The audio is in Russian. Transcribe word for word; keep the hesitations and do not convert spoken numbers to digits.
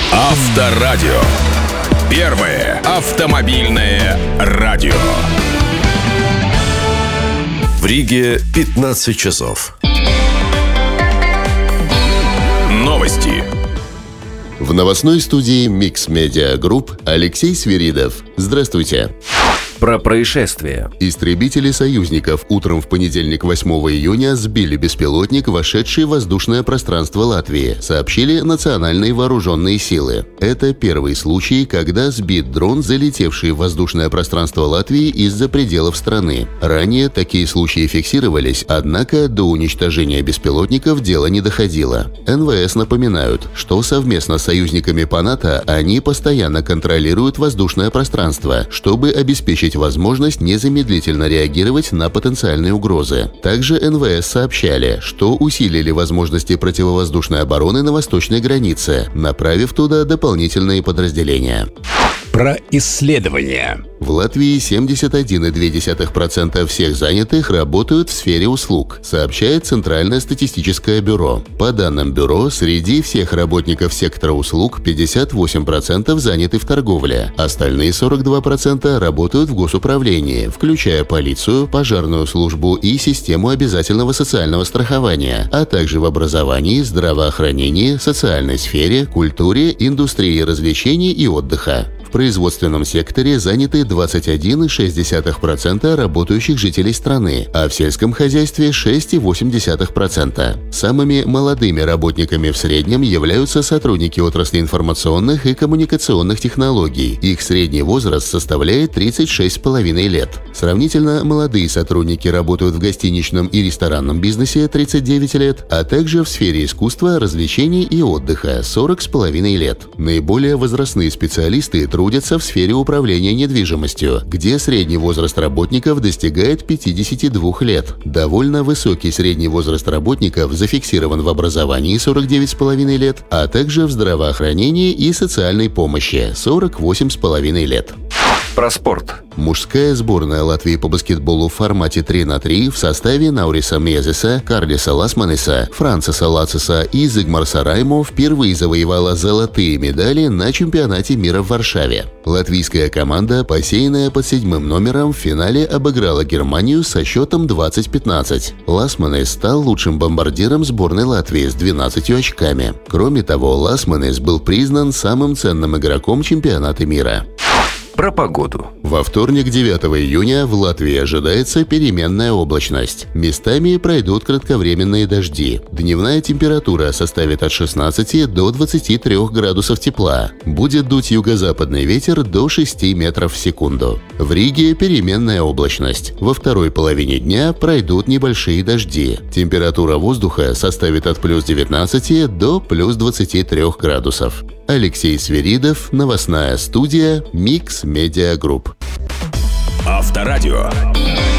Авторадио. Первое автомобильное радио. В Риге пятнадцать часов. Новости. В новостной студии Mix Media Group Алексей Свиридов. Здравствуйте. Про происшествие. Истребители союзников утром в понедельник, восьмого июня, сбили беспилотник, вошедший в воздушное пространство Латвии, сообщили национальные вооруженные силы. Это первый случай, когда сбит дрон, залетевший в воздушное пространство Латвии из-за пределов страны. Ранее такие случаи фиксировались, однако до уничтожения беспилотников дело не доходило. эн вэ эс напоминают, что совместно с союзниками по НАТО они постоянно контролируют воздушное пространство, чтобы обеспечить возможность незамедлительно реагировать на потенциальные угрозы. Также эн вэ эс сообщали, что усилили возможности противовоздушной обороны на восточной границе, направив туда дополнительные подразделения. Про исследования. В Латвии семьдесят один целых две десятых процента всех занятых работают в сфере услуг, сообщает Центральное статистическое бюро. По данным бюро, среди всех работников сектора услуг пятьдесят восемь процентов заняты в торговле, остальные сорок два процента работают в госуправлении, включая полицию, пожарную службу и систему обязательного социального страхования, а также в образовании, здравоохранении, социальной сфере, культуре, индустрии развлечений и отдыха. В производственном секторе заняты двадцать один целых шесть десятых процента работающих жителей страны, а в сельском хозяйстве шесть целых восемь десятых процента. Самыми молодыми работниками в среднем являются сотрудники отрасли информационных и коммуникационных технологий. Их средний возраст составляет тридцать шесть с половиной лет. Сравнительно молодые сотрудники работают в гостиничном и ресторанном бизнесе тридцать девять лет, а также в сфере искусства, развлечений и отдыха сорок с половиной лет. Наиболее возрастные специалисты трудятся в сфере управления недвижимостью, где средний возраст работников достигает пятидесяти двух лет. Довольно высокий средний возраст работников зафиксирован в образовании сорок девять с половиной лет, а также в здравоохранении и социальной помощи сорок восемь с половиной лет. Про спорт. Мужская сборная Латвии по баскетболу в формате три на три в составе Науриса Мезеса, Карлиса Ласманеса, Франциса Лациса и Зигмарса Раймо впервые завоевала золотые медали на чемпионате мира в Варшаве. Латвийская команда, посеянная под седьмым номером, в финале обыграла Германию со счетом двадцать пятнадцать. Ласманес стал лучшим бомбардиром сборной Латвии с двенадцатью очками. Кроме того, Ласманес был признан самым ценным игроком чемпионата мира. Про погоду. Во вторник, девятого июня, в Латвии ожидается переменная облачность. Местами пройдут кратковременные дожди. Дневная температура составит от шестнадцати до двадцати трёх градусов тепла. Будет дуть юго-западный ветер до шести метров в секунду. В Риге переменная облачность. Во второй половине дня пройдут небольшие дожди. Температура воздуха составит от плюс девятнадцати до плюс двадцати трёх градусов. Алексей Свиридов, новостная студия Mix Media Group. Авторадио.